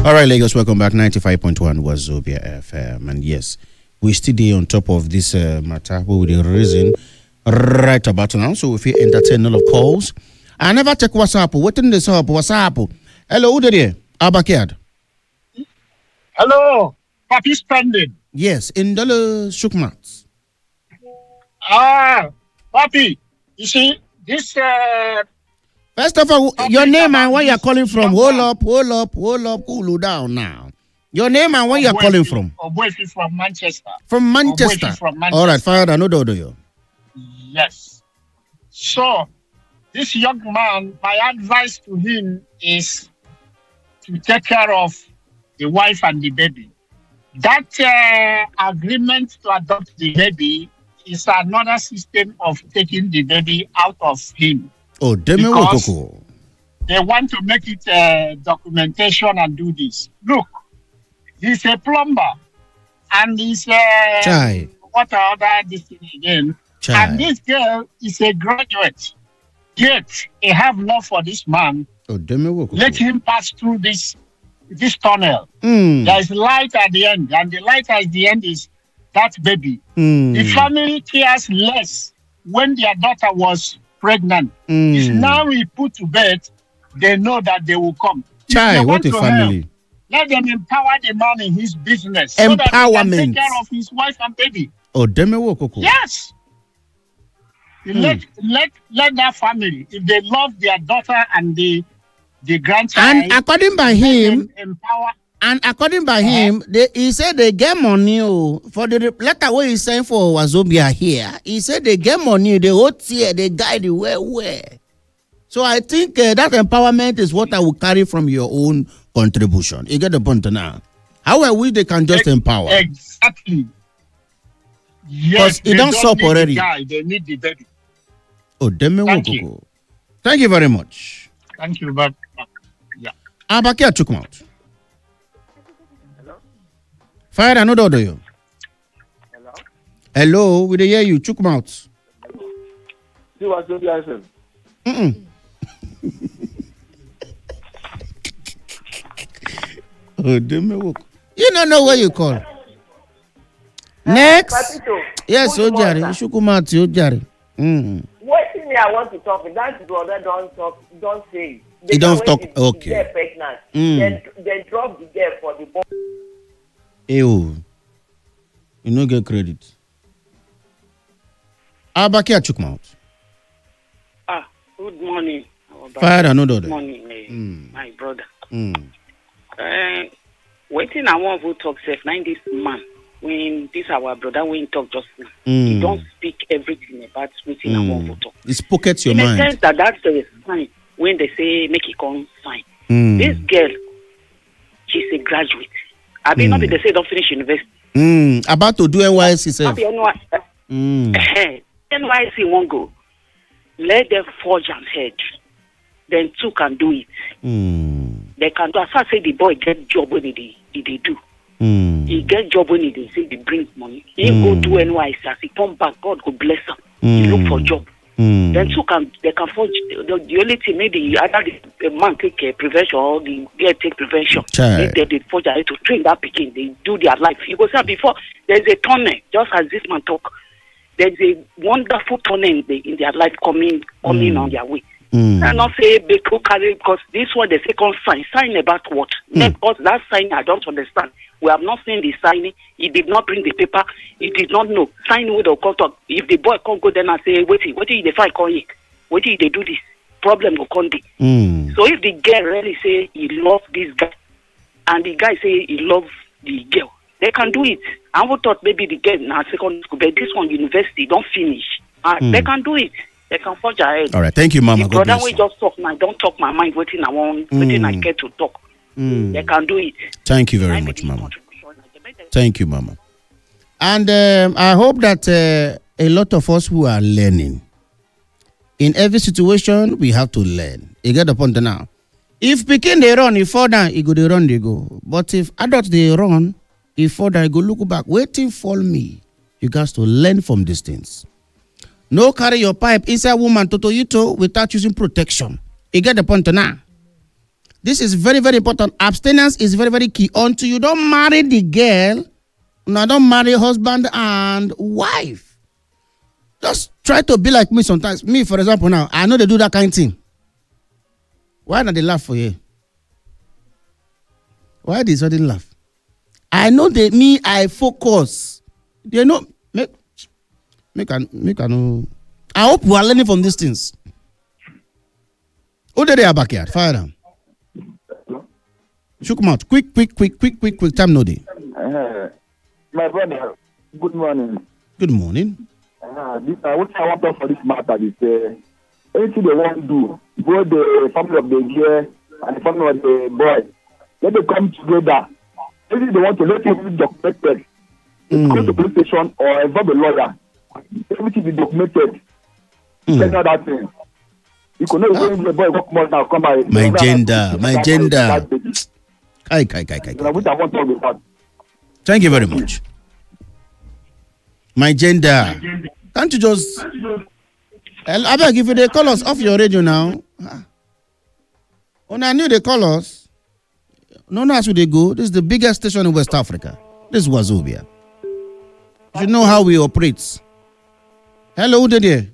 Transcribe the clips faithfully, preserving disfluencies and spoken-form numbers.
All right, Lagos, welcome back. ninety-five point one Wazobia F M. And yes, we still there on top of this uh, matter with the reason right about now. So if you entertain all of calls, I never take WhatsApp. What in this up? WhatsApp. Hello, who there? Abakad. Hello, Papi Spending. Yes, in the Shukmat. Ah, Papi, you see, this... Uh, First of all, Papi, your name and where this you're calling from. young Hold man. up, hold up, hold up, cool down now. Your name and where you're Obuefi- calling from. Obuefi from Manchester. From Manchester. Obuefi from Manchester. All right, fire, I know do you. Yes. So, this young man, my advice to him is to take care of the wife and the baby. That uh, agreement to adopt the baby is another system of taking the baby out of him. Oh, Demi Because- Wokoko. They want to make it uh, documentation and do this. Look, he's a plumber and he's a Chai. what other this thing again. Chai. And this girl is a graduate. Yet they have love for this man. Oh, Demi Wokoko. Let him pass through this this tunnel. Mm. There is light at the end, and the light at the end is that baby. Mm. The family cares less when their daughter was pregnant. Mm. If now we put to bed, they know that they will come. If Chai, they what want a to family. help, let them empower the man in his business so that he can Empowerment. take care of his wife and baby. Oh, Demi Wokoko. Yes. Let, let let that family, if they love their daughter and the the grandchild, And according by let him, them empower. and according by him, they, he said they get money oh, for the letter where he sent for Wazobia here. He said they get money, they hold here, they guide you where where. So I think uh, that empowerment is what I will carry from your own contribution. You get the point now. How I wish they can just Ex- empower. Exactly. Yes, it they don't don't stop need already. The guy, they need the baby. Oh, Demi Thank Wokoko. Thank you very much. Thank you, but yeah. Abakia took him out. Fire another order you. Hello? Hello, we dey hear you. Chook mouth. See what's the answer? Mm-mm. Oh, Demi Wokoko. You don't know where you call. Next. Papito, Yes, good Ojari. morning, sir. Shukumati, Ojari. Mm. What thing I want to talk, that brother don't talk, don't say. The He don't time when talk, the okay. girl pregnant, Mm. then they drop the girl for the boy. Ew. You no get credit. Abakia chook mouth. Ah, good morning. Fire another Good order. morning, eh, Mm. my brother. Mm. Uh, waiting, I want to talk safe. Nine this man, when this our brother, when talk just now, he Mm. don't speak everything about waiting. I want to Mm. talk. It's pocket your In a mind. sense that that's the sign when they say make it come sign. Mm. This girl, she's a graduate. I mean, not Mm. be they say don't finish university. Mm. About to do N Y S Not itself. be N Y S. Mm. N Y C won't go. Let them forge and head. Then two can do it. Mm. They can do. As far as say the boy get job when he dey- he they do. Mm. He get job when he dey say he bring money. He Mm. go do N Y C. As he come back, God go bless him. He look for job. Mm. Then two can they can forge. The, the only thing maybe either the, the man take uh, prevention or the girl take prevention. Child. They, they, they forge ahead to train that pikin. They do their life. You go say before there's a tunnel. Just as this man talk, there's a wonderful tunnel in, the, in their life coming coming Mm. on their way. Mm. And not say they could carry because this one the second sign. Sign about what? Mm. Because that sign I don't understand. We have not seen the signing. He did not bring the paper. He did not know. Sign with the contract. If the boy can't go then and say, wait, what did the fight call it? What did they do this? Problem will come be. Mm. So if the girl really say he loves this guy and the guy say he loves the girl, they can do it. I would thought maybe the girl now secondary school, but this one university don't finish. Uh, Mm. They can do it. They can forge ahead. All right. Thank you, Mama. The God brother bless we you. just talk now, don't talk my mind, waiting I want, waiting I Mm. care to talk. Mm. They can do it. Thank you very I much, make Mama. contribution. Thank you, Mama. And um, I hope that uh, a lot of us who are learning, in every situation, we have to learn. You get the point now. If Pekin they run, if fall down, he go they run, they go. But if adults they run, if fall down, he go look back, waiting for me. You guys to learn from these things. No carry your pipe inside woman toto you to without using protection. You get the point now. This is very, very important. Abstinence is very, very key. Until you don't marry the girl, now don't marry husband and wife. Just try to be like me sometimes. Me, for example, now, I know they do that kind of thing. Why not they laugh for you? Why they suddenly laugh? I know they me, I focus. They know make make an make an I hope we are learning from these things. Who did they have backyard? Fire them. Shook them out. Quick, quick, quick, quick, quick, quick. Time no day. Uh, my brother, good morning. Good morning. Uh, this, uh, what I want to talk for this matter is uh, anything they want to do, both the family of the girl and the family of the boy, let them come together. Anything they want to let it be documented. Mm. Go to the police station or involve a lawyer. Everything be documented. Mm. Tell that thing. You could not even the boy walk more now. Come by. My gender, my gender. Kai, kai, kai, kai. Thank you very much. My gender. Can't you just? I beg if they call us off your radio now. When I knew they call us, no, no, as they go. This is the biggest station in West Africa. This is Wazobia. You should know how we operate. Hello, who did you?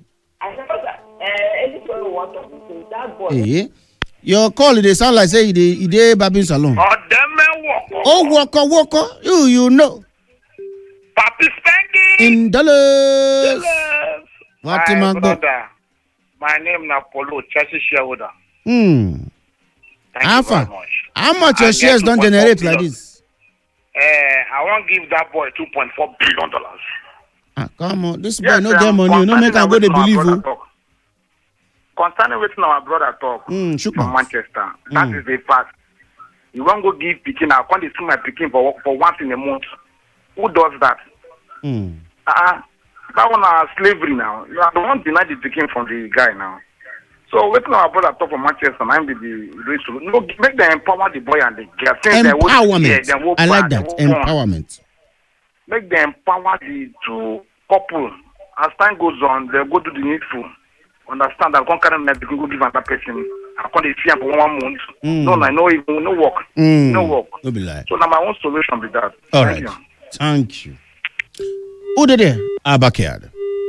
Hey, your call they sound like say they they Babin Salon. Oh, walker, walker, you you know. Papi spending in dollars. What my brother, my name na Polo, Chelsea shareholder. Hmm. Thank Alpha. you very much. How much your shares don't generate like this? Uh, I won't give that boy two point four billion dollars. Ah, come on, this boy yes, no get money. You no make am go dey believe. Concerning with our brother talk mm, from Manchester, that mm. is the fact. You won't go give picking. I can't see my picking for for once in a month. Who does that? Mm. Uh, that one is slavery now. You are the one deny the picking from the guy now. So waiting our brother talk from Manchester, I'm be the no make them empower the boy and the girl. Empowerment. They will, I like that. Empowerment. Make them empower the two couple. As time goes on, they go do the needful. Understand that I can't carry them to go give another person. I can't see them for one month. Mm. No, no, no, no work. Mm. No work. No be lie. So now my own solution be that. All Thank right. You. Thank you. Who did it? Our backyard.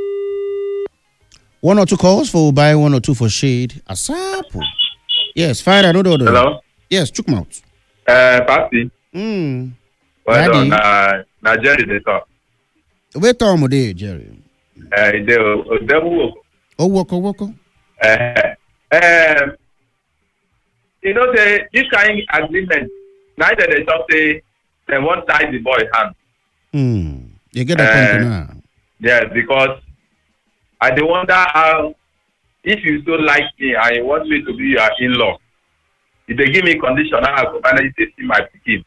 One or two calls for buy, one or two for shade. Asapo. Yes, fire another order. Hello? Yes, check them out. Uh, Papi. Hmm. Well done. Uh, now, Jerry, they talk. Wait on my day, Jerry. Uh, they will. Oh, woko, woko. Uh, uh, you know, the, this kind of agreement, neither they just say they won't tie the boy hand. Hmm. You get that uh, point now. Yes, because I do wonder how, if you so like me and you want me to be your in-law, if they give me condition, I will manage to see my kid.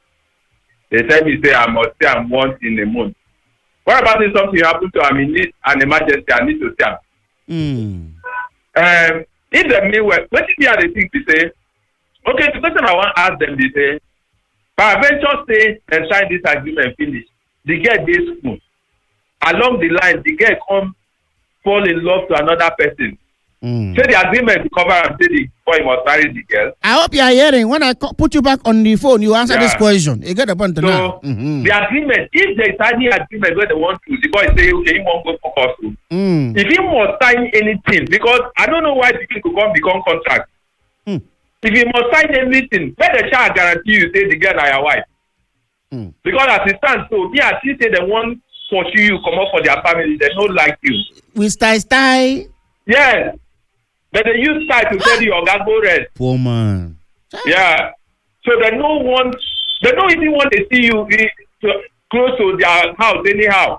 They tell me, say, I must say I'm once in a month. What about if something happens to me, need an emergency, I need to see him? Mm. Um, in the meanwhile, what if you are the thing to say? Okay, the question I want to ask them is, say, peradventure say and sign this agreement finish. The girl dey school. Along the line, the girl come fall in love to another person. Mm. Say the agreement cover and say the boy must marry the girl. I hope you are hearing. When I co- put you back on the phone, you answer yeah. this question. You get the point so, now. Mm-hmm. The agreement, if there is any agreement where they want to, the boy say, okay, he won't go for court. Mm. If he must sign anything, because I don't know why the thing could come become contract. Mm. If he must sign anything, let the child guarantee you say the girl are your wife. Mm. Because as it stands, so me as she say they won't pursue you, come up for their family, they don't like you. We style style. Yes. But they use style to tell you, "Oga, go rest." Poor man. Yeah. So they don't want, they don't even want to see you to, close to their house anyhow.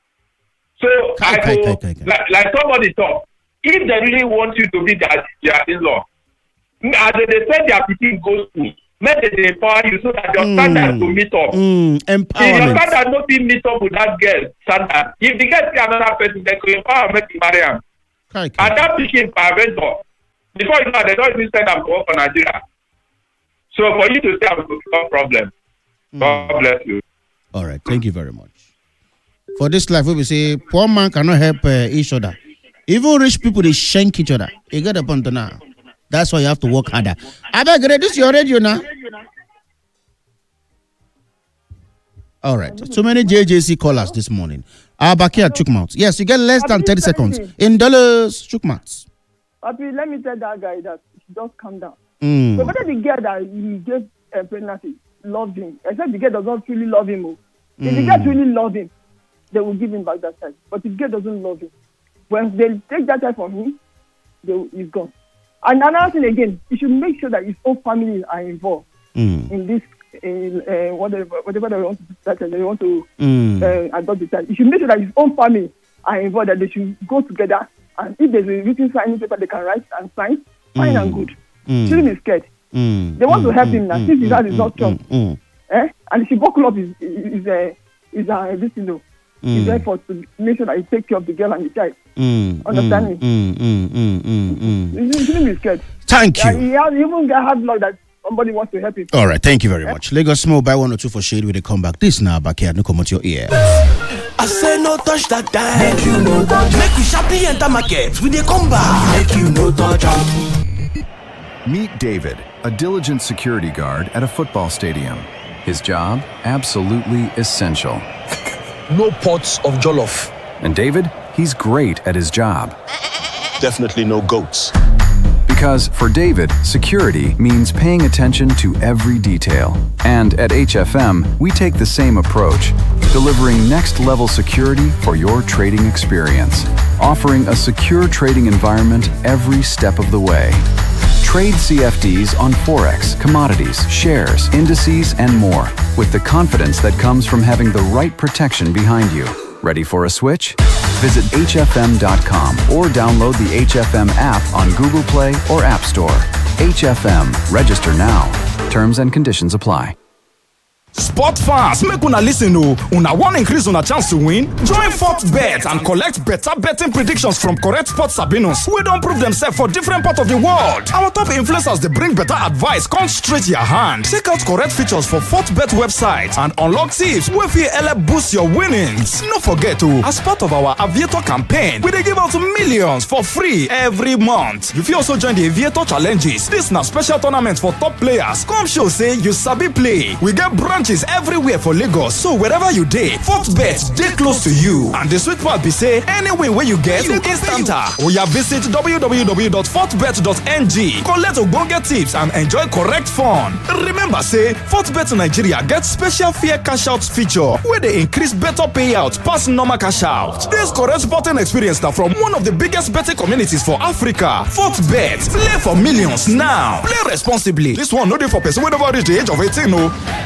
So Kai, I kai, go, kai, kai, kai. Like, like somebody talk, if they really want you to be their, their in-law, as they say their pikin go school, make they empower you so that your mm. standard to meet up. Mm. Empowerment. If your standard not be meet up with that girl standard, if the girl see another person, they go empower make you marry him. Kai, kai. And that pikin peradventure, before you know, they don't even send them to work for Nigeria. So for you to say I'm going to become problem, mm. God bless you. All right, thank you very much. For this life, we will say poor man cannot help uh, each other. Even rich people, they shank each other. You get the point now. That's why you have to work harder. I beg, this is your radio now. All right. Too many J J C callers this morning. Uh, back here at Chukmouth. Yes, you get less than thirty seconds. In dollars, Chukmouth. Papi, let me tell that guy that he should just calm down. Mm. So whether the girl that he gave a pregnancy loved him, except the girl does not really love him. If mm. the girl really love him, they will give him back that child. But if the girl doesn't love him, when they take that child from him, they, he's gone. And another thing again, he should make sure that his own family are involved mm. in this, in, uh, whatever, whatever they want to do, that they want to mm. uh, adopt the child. He should make sure that his own family are involved, that they should go together. And if there's a written signing paper they can write and sign, fine mm. and good. Mm. Shouldn't be scared. Mm. They want mm. to help mm. him now, mm. since his dad is not strong. Mm. Eh? And if he buckle up his, his, uh, his, uh, this, you know, Mm. his effort to make sure that he take care of the girl and the child. Mm. Understand mm. me? Mm. Mm. Mm. Mm. He shouldn't be scared. Thank you. Yeah, he has even had luck that somebody wants to help him. All right, thank you very yeah. much. Lagos Small by one or two for shade with a comeback. This now back here, no come out your ear. I say no touch that time. Make you no touch. Make we sharply enter market with a comeback. Make you no touch. Meet David, a diligent security guard at a football stadium. His job, absolutely essential. No pots of jollof. And David, he's great at his job. Definitely no goats. Because for David, security means paying attention to every detail. And at H F M, we take the same approach, delivering next-level security for your trading experience, offering a secure trading environment every step of the way. Trade C F Ds on Forex, commodities, shares, indices, and more, with the confidence that comes from having the right protection behind you. Ready for a switch? Visit H F M dot com or download the H F M app on Google Play or App Store. H F M. Register now. Terms and conditions apply. Sport fans, make una listen o. Una wan increase una chance to win? Join FortBet and collect better betting predictions from correct sports sabinos wey don prove themselves for different parts of the world. Our top influencers dey bring better advice come straight your hand. Check out correct features for FortBet website and unlock tips wey fit help boost your winnings. No forget o, as part of our Aviator campaign, we dey give out millions for free every month. You fit also join the Aviator challenges. This na special tournament for top players. Come show say you sabi play. We get branches everywhere for Lagos, so wherever you dey, FortBet dey close to you. And the sweet part be say, any win wey you get, you instanta. Oya visit w w w dot fortbet dot n g, collect ogbonge tips and enjoy correct fun. Remember say, FortBet Nigeria get special fair cash out feature wey dey increase better payout pass normal cash out. This correct sporting experience na from one of the biggest betting communities for Africa. FortBet, play for millions now. Play responsibly. This one no dey for person wey never reach the age of eighteen o.